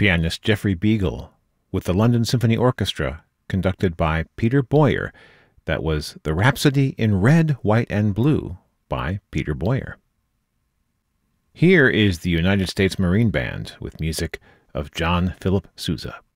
pianist Geoffrey Beagle with the London Symphony Orchestra, conducted by Peter Boyer. That was the Rhapsody in Red, White, and Blue by Peter Boyer. Here is the United States Marine Band with music of John Philip Sousa.